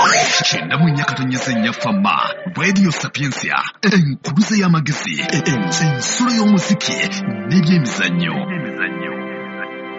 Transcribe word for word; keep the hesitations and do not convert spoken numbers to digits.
Chenda munyakatonnyesa ennyafamma Radio Sapiensia enkuluze y'amagezi ensolo y'omuziki n'ebyemizannyo.